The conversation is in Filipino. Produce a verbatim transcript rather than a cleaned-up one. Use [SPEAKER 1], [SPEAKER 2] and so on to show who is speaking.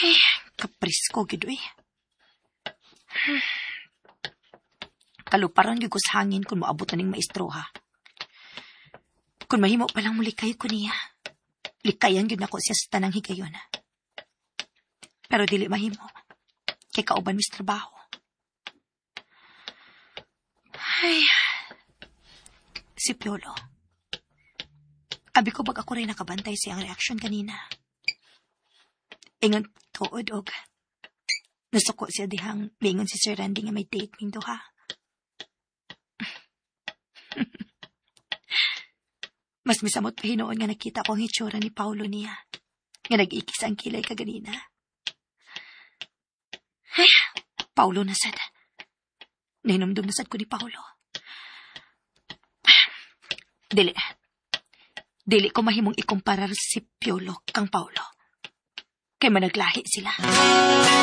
[SPEAKER 1] Ay, kaprisko gid eh. Kaluparan gyud ko sa hangin kung moabot na ning maestro ha. Kung mahimo pa lang muli kayo ko niya, likayan gyud nako siya sa tanang higayon. Pero dili mahimo, kay kauban mis trabaho. Ay, si Piolo. Abi ko bag ako rin nakabantay siyang reaksyon kanina. Ingon tuod og nasuko siya dihang lingon si Sir Randy nga may date ning duha. Mas misamot pa hinoon nga nakita ko ang hitsura ni Paulo niya nga nag-ikis ang kilay kaganina. Ay, Paulo na sad. Nahinumdum na sad ko ni Paulo. Dili. Dili ko mahimong ikumparar si Piolo kang Paulo. Kay managlahi sila.